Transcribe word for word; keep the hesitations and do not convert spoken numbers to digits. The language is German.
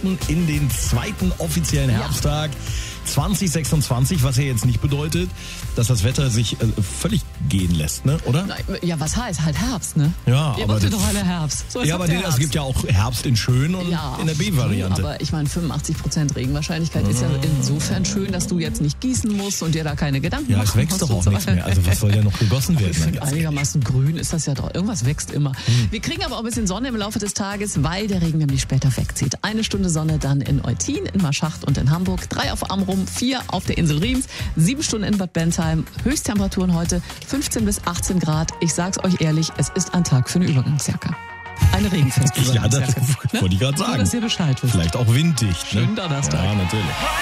in den zweiten offiziellen Herbsttag zwanzig sechsundzwanzig, was ja jetzt nicht bedeutet, dass das Wetter sich äh, völlig gehen lässt, ne? Oder? Ja, was heißt halt Herbst, ne? Ja, Ihr aber wolltet das, doch alle Herbst. So ist ja, doch aber der nee, es Herbst. gibt ja auch Herbst in schön und Ja, in der B-Variante. Aber ich meine, fünfundachtzig Prozent Regenwahrscheinlichkeit ist ja insofern schön, dass du jetzt nicht gießen musst und dir da keine Gedanken Ja, machen es wächst musst doch und auch so. nichts mehr. Also was soll denn noch gegossen Ich werden? finde, einigermaßen grün ist das ja doch. Irgendwas wächst immer. Wir kriegen aber auch ein bisschen Sonne im Laufe des Tages, weil der Regen nämlich später wegzieht. Eine Stunde Sonne dann in Eutin, in Marschacht und in Hamburg. Drei auf Amrum, vier auf der Insel Riems, sieben Stunden in Bad Bentheim. Höchsttemperaturen heute fünfzehn bis achtzehn Grad. Ich sag's euch ehrlich, es ist ein Tag für eine Übergangsjacke. Eine regenfeste Ja, das Übergangsjacke. wollte ich gerade Nur, sagen. dass ihr Bescheid wisst. Vielleicht auch windig. Ne? Schönen Donnerstag. Ja, natürlich.